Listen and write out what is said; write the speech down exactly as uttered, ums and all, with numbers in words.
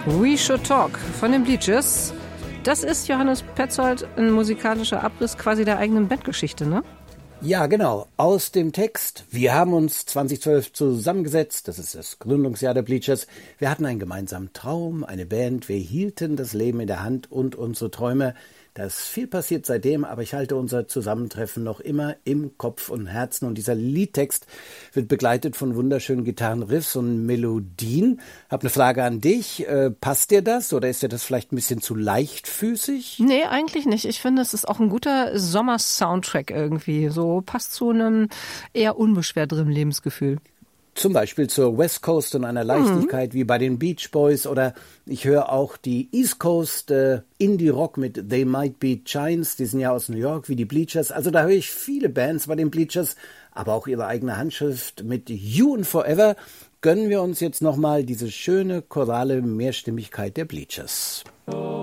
We Should Talk von den Bleachers. Das ist, Johannes Petzold, ein musikalischer Abriss quasi der eigenen Bandgeschichte, ne? Ja, genau. Aus dem Text. Wir haben uns zweitausendzwölf zusammengesetzt. Das ist das Gründungsjahr der Bleachers. Wir hatten einen gemeinsamen Traum, eine Band. Wir hielten das Leben in der Hand und unsere Träume. Da ist viel passiert seitdem, aber ich halte unser Zusammentreffen noch immer im Kopf und Herzen. Und dieser Liedtext wird begleitet von wunderschönen Gitarrenriffs und Melodien. Hab eine Frage an dich. Äh, passt dir das oder ist dir das vielleicht ein bisschen zu leichtfüßig? Nee, eigentlich nicht. Ich finde, es ist auch ein guter Sommer-Soundtrack irgendwie. So passt zu einem eher unbeschwerteren Lebensgefühl. Zum Beispiel zur West Coast und einer Leichtigkeit mhm. wie bei den Beach Boys, oder ich höre auch die East Coast äh, Indie-Rock mit They Might Be Giants, die sind ja aus New York wie die Bleachers. Also da höre ich viele Bands bei den Bleachers, aber auch ihre eigene Handschrift mit You and Forever. Gönnen wir uns jetzt nochmal diese schöne chorale Mehrstimmigkeit der Bleachers.